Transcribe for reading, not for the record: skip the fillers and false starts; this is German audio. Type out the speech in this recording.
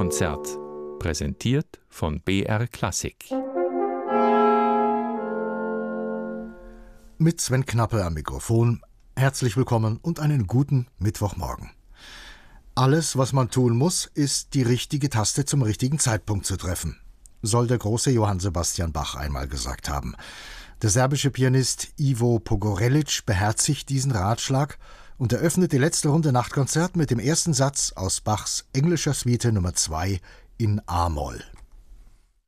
Nachtkonzert. Präsentiert von BR Klassik. Mit Sven Knappe am Mikrofon. Herzlich willkommen und einen guten Mittwochmorgen. Alles, was man tun muss, ist, die richtige Taste zum richtigen Zeitpunkt zu treffen, soll der große Johann Sebastian Bach einmal gesagt haben. Der serbische Pianist Ivo Pogorelic beherzigt diesen Ratschlag und eröffnet die letzte Runde Nachtkonzert mit dem ersten Satz aus Bachs englischer Suite Nummer 2 in A-Moll.